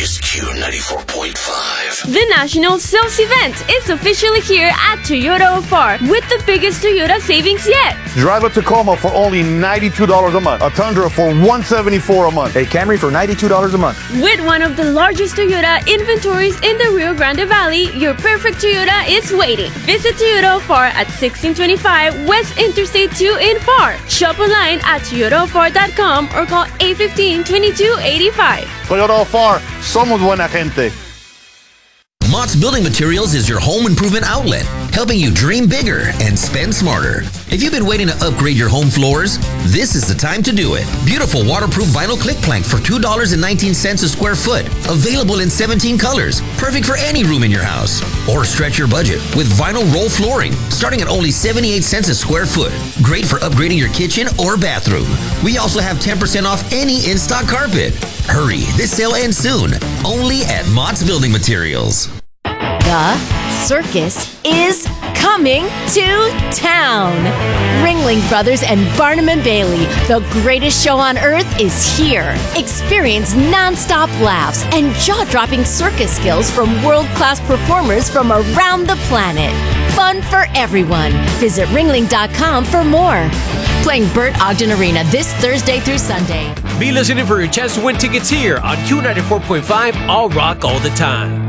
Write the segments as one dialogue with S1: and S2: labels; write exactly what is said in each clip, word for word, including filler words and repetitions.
S1: is Q ninety-four point five.
S2: The National Sales Event is officially here at Toyota of Far with the biggest Toyota savings yet.
S3: Drive a Tacoma for only ninety-two dollars a month. A Tundra for one hundred seventy-four dollars a month.
S4: A Camry for ninety-two dollars a month.
S2: With one of the largest Toyota inventories in the Rio Grande Valley, your perfect Toyota is waiting. Visit Toyota of Far at sixteen twenty-five West Interstate two in Far. Shop online at toyota of far dot com or call eight one five, two two eight five.
S3: Toyota of Far, somos buena gente.
S5: Mott's Building Materials is your home improvement outlet, helping you dream bigger and spend smarter. If you've been waiting to upgrade your home floors, this is the time to do it. Beautiful waterproof vinyl click plank for two dollars and nineteen cents a square foot. Available in seventeen colors. Perfect for any room in your house. Or stretch your budget with vinyl roll flooring, starting at only seventy-eight cents a square foot. Great for upgrading your kitchen or bathroom. We also have ten percent off any in-stock carpet. Hurry, this sale ends soon. Only at Mott's Building Materials.
S6: The circus is coming to town. Ringling Brothers and Barnum and Bailey, the greatest show on earth, is here. Experience non-stop laughs and jaw-dropping circus skills from world-class performers from around the planet. Fun for everyone. Visit ringling dot com for more. Playing Bert Ogden Arena this Thursday through Sunday.
S7: Be listening for your chance to win tickets here on Q ninety-four point five, All Rock All the Time.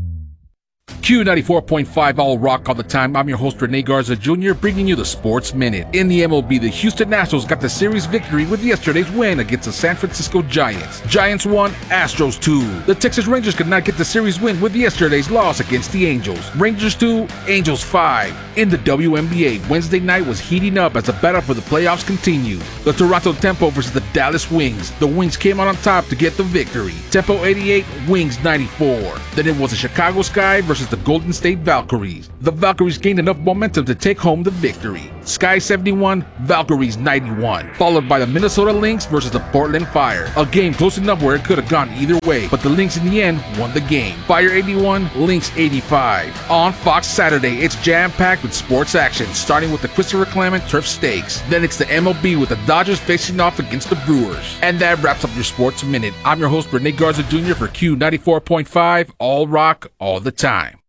S8: Q ninety-four point five All Rock All the Time. I'm your host, Rene Garza Junior, bringing you the Sports Minute. In the M L B, the Houston Nationals got the series victory with yesterday's win against the San Francisco Giants. Giants won, Astros two. The Texas Rangers could not get the series win with yesterday's loss against the Angels. Rangers two, Angels five. In the W N B A, Wednesday night was heating up as the battle for the playoffs continued. The Toronto Tempo versus the Dallas Wings. The Wings came out on top to get the victory. Tempo eighty-eight, Wings ninety-four. Then it was the Chicago Sky versus the Golden State Valkyries. The Valkyries gained enough momentum to take home the victory. Sky seventy-one, Valkyries ninety-one. Followed by the Minnesota Lynx versus the Portland Fire. A game close enough where it could have gone either way, but the Lynx in the end won the game. Fire eighty-one, Lynx eighty-five. On Fox Saturday, it's jam-packed with sports action, starting with the Christopher Clement Turf Stakes. Then it's the M L B with the Dodgers facing off against the Brewers. And that wraps up your Sports Minute. I'm your host, Rene Garza Junior for Q ninety-four point five, All Rock, All the Time.